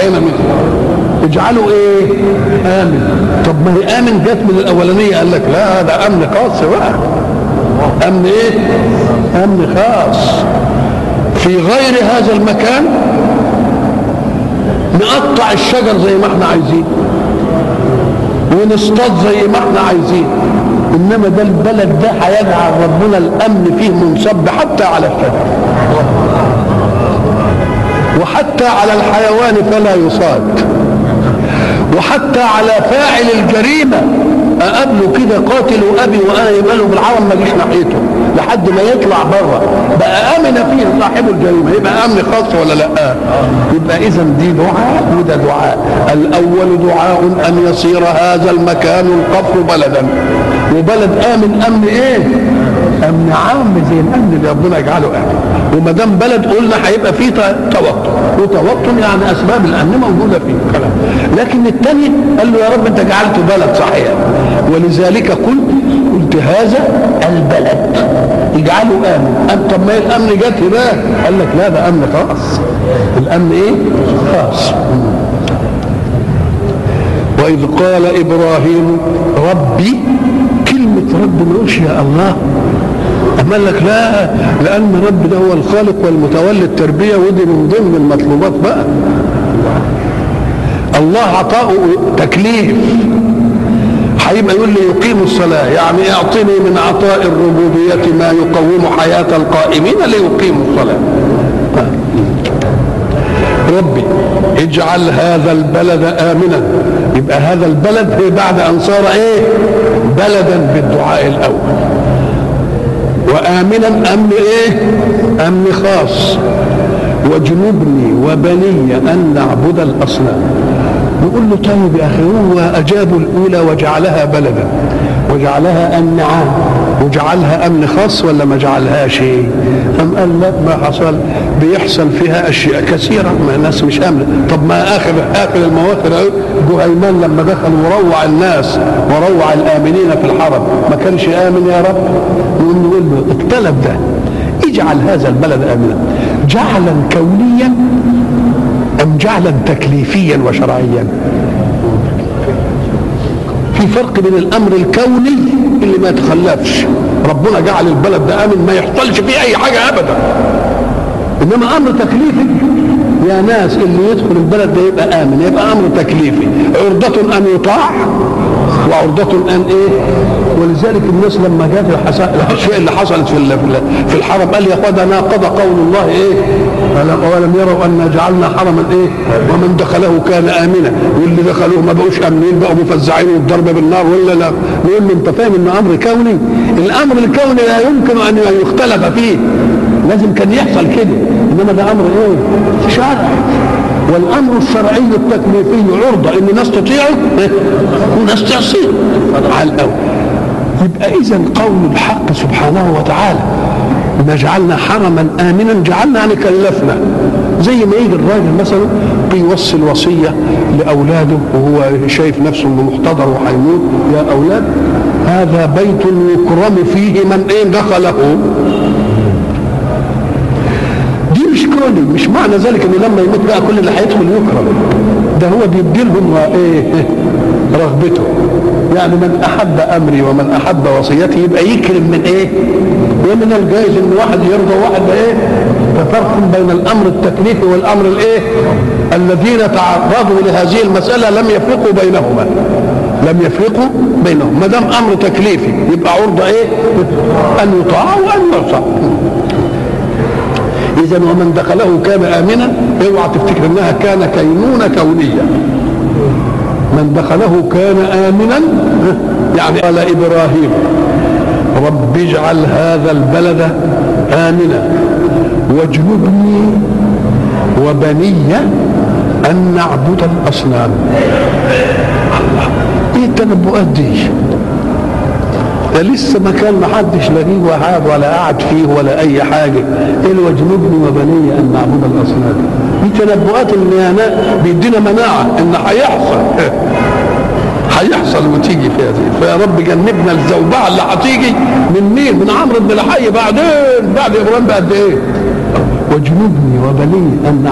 هنا مثل اجعله ايه؟ امن. طب ما هي امن جت من الاولانيه، قال لك لا ده امن خاص بقى. امن ايه؟ امن خاص. في غير هذا المكان نقطع الشجر زي ما احنا عايزين ونصطاد زي ما احنا عايزين، انما ده البلد ده هيجعل ربنا الامن فيه منصب حتى على الشجر وحتى على الحيوان فلا يصاد، وحتى على فاعل الجريمه اقابله كده قاتل ابي وانا يبقى له بالعرض ما اجيش ناحيته لحد ما يطلع بره، بقى امن فيه صاحب الجريمه، يبقى امن خاص ولا لا؟ يبقى اذا دي دعاء وده دعاء. الاول دعاء ان يصير هذا المكان القفر بلدا، وبلد امن ايه؟ امن عام زي الامن اللي ربنا يجعله امن. وما دام بلد قلنا هيبقى فيه توتر، وتوتر يعني اسباب الامن موجوده فيه كلام. لكن الثاني قال له يا رب انت جعلته بلد صحيح، ولذلك قلت هذا البلد اجعله امن. طب ما الامن جت هناك، قال لك لا ده امن خاص. الامن ايه؟ خاص. واذ قال ابراهيم ربي، كلمه رب ما يقولش يا الله، أما قال لك لا، لأن رب ده هو الخالق والمتولي التربية، ودي من ضمن المطلوبات بقى. الله عطاؤه تكليف، هيبقى يقول لي يقيم الصلاة، يعني اعطني من عطاء الربوبية ما يقوم حياة القائمين ليقيموا الصلاة. ربي اجعل هذا البلد آمنا، يبقى هذا البلد هي بعد أن صار ايه؟ بلدا بالدعاء الأول. وآمنا أمن ايه؟ أمن خاص. واجنبني وبني أن نعبد الأصنام. نقول له طيب يا أخي، هو أجابوا الأولى وجعلها بلدا وجعلها أمن عام وجعلها أمن خاص ولا ما جعلهاش شيء؟ أم قال لا، ما حصل، بيحصل فيها أشياء كثيرة ما الناس مش آمنة. طب ما آخر المواخر جهيمان لما دخل وروع الناس وروع الآمنين في الحرم، ما كانش آمن يا رب؟ نقول له الطلب ده اجعل هذا البلد آمنا جعلا كونيا أم جعلا تكليفيا وشرعيا؟ في فرق بين الأمر الكوني اللي ما يتخلفش، ربنا جعل البلد ده آمن ما يحصلش فيه أي حاجة أبدا، إنما أمر تكليفي يا ناس اللي يدخل البلد ده يبقى آمن، يبقى أمر تكليفي، عرضة أن يطاع وعرضة أن إيه؟ ولذلك الناس لما جاءت الاشياء اللي حصلت في الحرم قال يا اخوانا ناقض قول الله ايه؟ ولم يروا ان جعلنا حرما ايه؟ ومن دخله كان امنا، واللي دخلوه ما بقوش امنين، بقوا مفزعين والضرب بالنار ولا لا؟ نقول له انت فاهم انه امر كوني؟ الامر الكوني لا يمكن ان يختلف فيه، لازم كان يحصل كده، انما ده امر ايه؟ شرعي. والامر الشرعي التكليفي عرضه ان ناس تطيعه وناس تعصيه على الاول. يبقى إذن قول الحق سبحانه وتعالى ما جعلنا حرما آمنا، جعلنا يعني كلفنا. زي ما يجي الراجل مثلا بيوصي الوصية لأولاده وهو شايف نفسه انه محتضر وحيموت، يا أولاد هذا بيت يكرم فيه من إيه دخله. دي مش كوني، مش معنى ذلك انه لما يموت بقى كل اللي هيدخل يكرم، ده هو بيدي لهم ايه؟ رغبته. يعني من احب امري ومن احب وصيتي يبقى يكرم من ايه؟ ومن الجائز ان واحد يرضى وواحد ايه؟ ففرق بين الامر التكليفي والامر الايه؟ الذين تعرضوا لهذه المساله لم يفرقوا بينهم. ما دام امر تكليفي يبقى عرضه ايه؟ ان يطاع وان يعصى. اذا ومن دخله كان امنا، اوعى تفتكر انها كان كينونه كونيه. من دخله كان آمنا، يعني قال إبراهيم رب اجعل هذا البلد آمنا واجنبني وبني أن نعبد الأصنام. الله، إيه التنبؤات دي؟ ده لسه مكان ما حدش لاقيه وقعد ولا قعد فيه ولا أي حاجة. إيه واجنبني وبني أن نعبد الأصنام؟ دي تنبؤات اللي بيدينا مناعة إن هيحصل وتيجي فيها دي. فيا رب جنبنا الزوبعة اللي هتيجي من مين؟ من عمرو بن لحي بعد ابراهيم بقد ايه؟ واجنبني وبني ان